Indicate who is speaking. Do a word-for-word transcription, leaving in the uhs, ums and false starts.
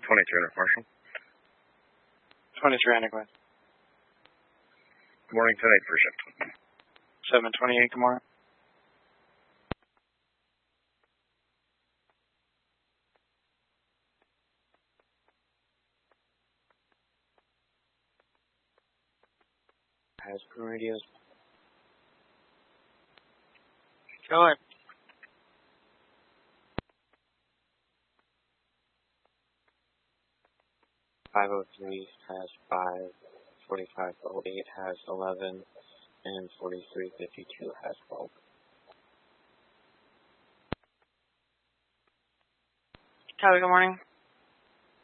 Speaker 1: twenty-three hundred Marshall.
Speaker 2: twenty-three hundred, go ahead.
Speaker 1: Good morning, ten eight Persian.
Speaker 2: seven twenty-eight, good morning.
Speaker 3: Hasbro radios.
Speaker 2: Go ahead.
Speaker 3: five oh three has five, forty-five oh eight has eleven, and forty-three fifty-two has twelve.
Speaker 2: Kelly, good morning.